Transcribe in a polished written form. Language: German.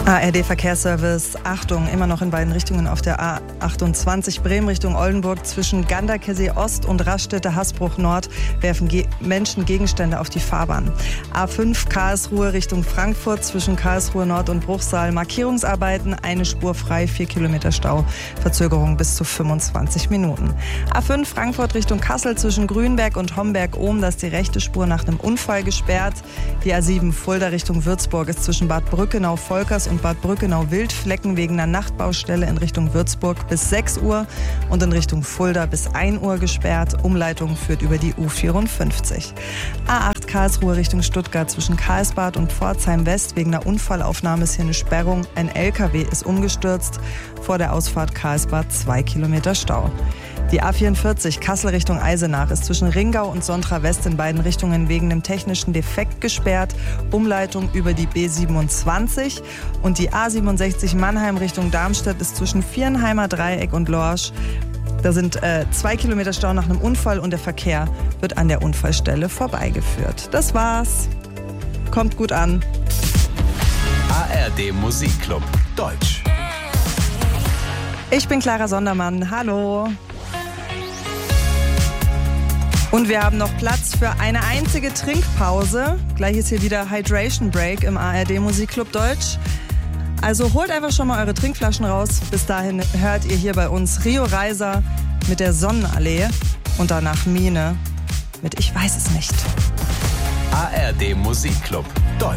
ARD Verkehrsservice, Achtung, immer noch in beiden Richtungen auf der A28 Bremen Richtung Oldenburg zwischen Ganderkesee Ost und Raststätte-Hasbruch Nord werfen Menschen Gegenstände auf die Fahrbahn. A5 Karlsruhe Richtung Frankfurt zwischen Karlsruhe Nord und Bruchsal, Markierungsarbeiten, eine Spur frei, 4 Kilometer Stau, Verzögerung bis zu 25 Minuten. A5 Frankfurt Richtung Kassel zwischen Grünberg und Homberg-Ohm, da ist die rechte Spur nach einem Unfall gesperrt. Die A7 Fulda Richtung Würzburg ist zwischen Bad Brückenau-Volkers und Bad Brückenau-Wildflecken wegen einer Nachtbaustelle in Richtung Würzburg bis 6 Uhr und in Richtung Fulda bis 1 Uhr gesperrt. Umleitung führt über die U54. A8 Karlsruhe Richtung Stuttgart zwischen Karlsbad und Pforzheim West wegen einer Unfallaufnahme ist hier eine Sperrung. Ein LKW ist umgestürzt. Vor der Ausfahrt Karlsbad 2 Kilometer Stau. Die A44 Kassel Richtung Eisenach ist zwischen Ringau und Sontra West in beiden Richtungen wegen einem technischen Defekt gesperrt. Umleitung über die B27. Und die A67 Mannheim Richtung Darmstadt ist zwischen Viernheimer Dreieck und Lorsch. Da sind 2 Kilometer Stau nach einem Unfall und der Verkehr wird an der Unfallstelle vorbeigeführt. Das war's. Kommt gut an. ARD Musikclub Deutsch. Ich bin Clara Sondermann. Hallo. Und wir haben noch Platz für eine einzige Trinkpause. Gleich ist hier wieder Hydration Break im ARD Musikclub Deutsch. Also holt einfach schon mal eure Trinkflaschen raus. Bis dahin hört ihr hier bei uns Rio Reiser mit der Sonnenallee und danach Mine mit Ich weiß es nicht. ARD Musikclub Deutsch.